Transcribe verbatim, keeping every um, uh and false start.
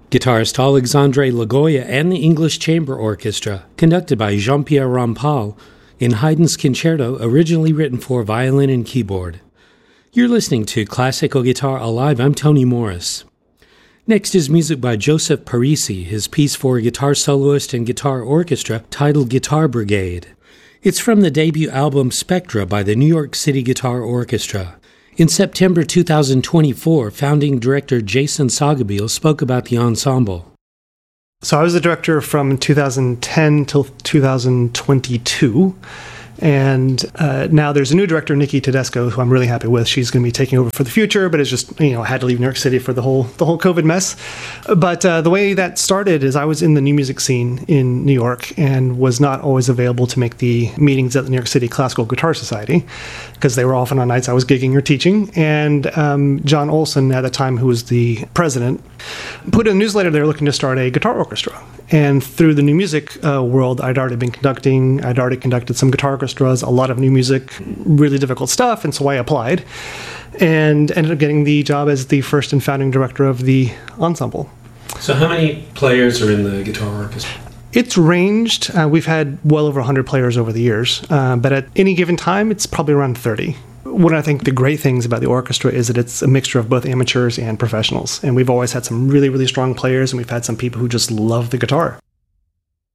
Guitarist Alexandre Lagoya and the English Chamber Orchestra, conducted by Jean-Pierre Rampal, in Haydn's Concerto, originally written for violin and keyboard. You're listening to Classical Guitar Alive. I'm Tony Morris. Next is music by Joseph Parisi, his piece for guitar soloist and guitar orchestra titled Guitar Brigade. It's from the debut album Spectra by the New York City Guitar Orchestra. In September two thousand twenty-four, founding director Jason Sagabiel spoke about the ensemble. So I was the director from two thousand ten till two thousand twenty-two. And uh, now there's a new director, Nikki Tedesco, who I'm really happy with. She's going to be taking over for the future, but it's just, you know, had to leave New York City for the whole the whole COVID mess. But uh, the way that started is I was in the new music scene in New York and was not always available to make the meetings at the New York City Classical Guitar Society because they were often on nights I was gigging or teaching. And um, John Olson, at the time, who was the president, put in a newsletter they were looking to start a guitar orchestra. And through the new music uh, world, I'd already been conducting, I'd already conducted some guitar orchestras, a lot of new music, really difficult stuff, and so I applied and ended up getting the job as the first and founding director of the ensemble. So how many players are in the guitar orchestra? It's ranged. Uh, we've had well over one hundred players over the years, uh, but at any given time, it's probably around thirty. One of I think the great things about the orchestra is that it's a mixture of both amateurs and professionals. And we've always had some really, really strong players, and we've had some people who just love the guitar.